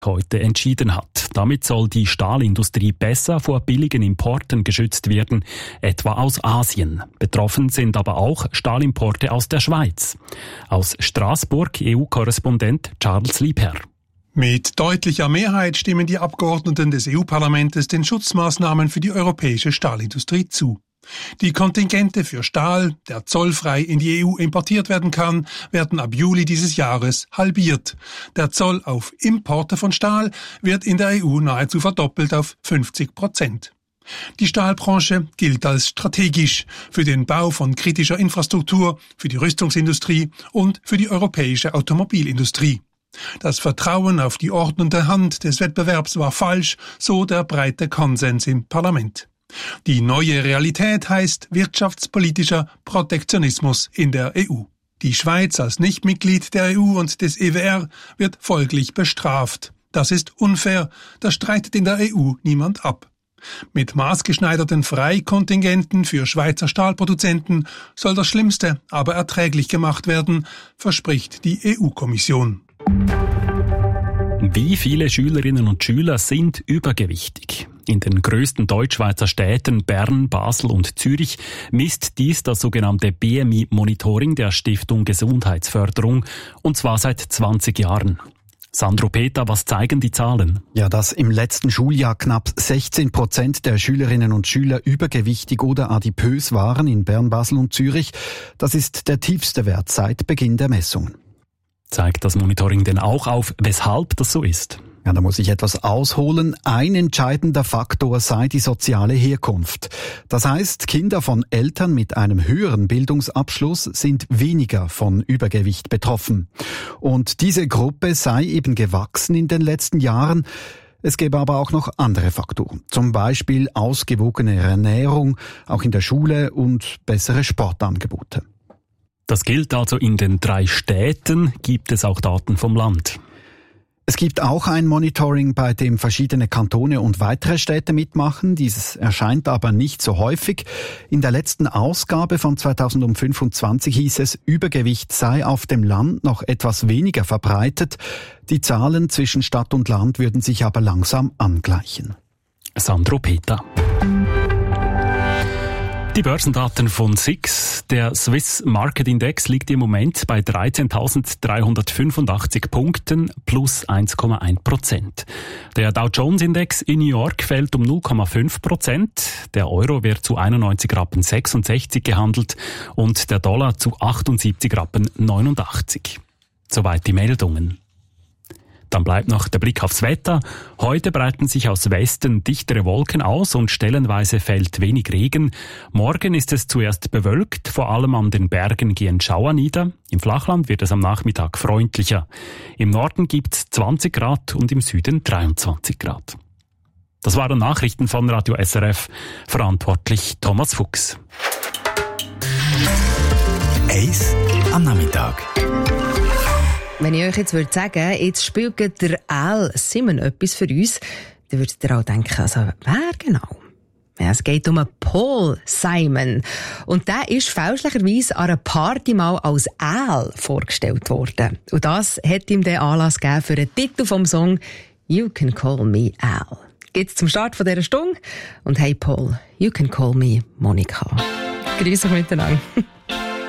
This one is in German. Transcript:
heute entschieden hat. Damit soll die Stahlindustrie besser vor billigen Importen geschützt werden, etwa aus Asien. Betroffen sind aber auch Stahlimporte aus der Schweiz. Aus Straßburg EU-Korrespondent Charles Liebherr. Mit deutlicher Mehrheit stimmen die Abgeordneten des EU-Parlaments den Schutzmaßnahmen für die europäische Stahlindustrie zu. Die Kontingente für Stahl, der zollfrei in die EU importiert werden kann, werden ab Juli dieses Jahres halbiert. Der Zoll auf Importe von Stahl wird in der EU nahezu verdoppelt auf 50%. Die Stahlbranche gilt als strategisch für den Bau von kritischer Infrastruktur, für die Rüstungsindustrie und für die europäische Automobilindustrie. Das Vertrauen auf die ordnende Hand des Wettbewerbs war falsch, so der breite Konsens im Parlament. Die neue Realität heißt wirtschaftspolitischer Protektionismus in der EU. Die Schweiz als Nichtmitglied der EU und des EWR wird folglich bestraft. Das ist unfair, das streitet in der EU niemand ab. Mit maßgeschneiderten Freikontingenten für Schweizer Stahlproduzenten soll das Schlimmste aber erträglich gemacht werden, verspricht die EU-Kommission. Wie viele Schülerinnen und Schüler sind übergewichtig? In den grössten Deutschschweizer Städten Bern, Basel und Zürich misst dies das sogenannte BMI-Monitoring der Stiftung Gesundheitsförderung, und zwar seit 20 Jahren. Sandro Peter, was zeigen die Zahlen? Ja, dass im letzten Schuljahr knapp 16% der Schülerinnen und Schüler übergewichtig oder adipös waren in Bern, Basel und Zürich, das ist der tiefste Wert seit Beginn der Messungen. Zeigt das Monitoring denn auch auf, weshalb das so ist? Ja, da muss ich etwas ausholen. Ein entscheidender Faktor sei die soziale Herkunft. Das heißt, Kinder von Eltern mit einem höheren Bildungsabschluss sind weniger von Übergewicht betroffen. Und diese Gruppe sei eben gewachsen in den letzten Jahren. Es gäbe aber auch noch andere Faktoren. Zum Beispiel ausgewogene Ernährung, auch in der Schule, und bessere Sportangebote. Das gilt also in den 3 Städten. Gibt es auch Daten vom Land? Es gibt auch ein Monitoring, bei dem verschiedene Kantone und weitere Städte mitmachen. Dieses erscheint aber nicht so häufig. In der letzten Ausgabe von 2025 hieß es, Übergewicht sei auf dem Land noch etwas weniger verbreitet. Die Zahlen zwischen Stadt und Land würden sich aber langsam angleichen. Sandro Peter. Die Börsendaten von SIX. Der Swiss Market Index liegt im Moment bei 13.385 Punkten plus 1,1%. Der Dow Jones Index in New York fällt um 0,5%. Der Euro wird zu 91,66 Rappen gehandelt und der Dollar zu 78,89 Rappen. Soweit die Meldungen. Dann bleibt noch der Blick aufs Wetter. Heute breiten sich aus Westen dichtere Wolken aus und stellenweise fällt wenig Regen. Morgen ist es zuerst bewölkt, vor allem an den Bergen gehen Schauer nieder. Im Flachland wird es am Nachmittag freundlicher. Im Norden gibt's 20 Grad und im Süden 23 Grad. Das waren Nachrichten von Radio SRF. Verantwortlich Thomas Fuchs. Eis am Nachmittag. Wenn ich euch jetzt sagen würde, jetzt spielt der Al Simon etwas für uns, dann würdet ihr auch denken, also wer genau? Ja, es geht um einen Paul Simon. Und der ist fälschlicherweise an einer Party mal als Al vorgestellt worden. Und das hat ihm den Anlass gegeben für den Titel vom Song You Can Call Me Al. Geht's zum Start von dieser Stunde. Und hey Paul, you can call me Monika. Grüß euch miteinander.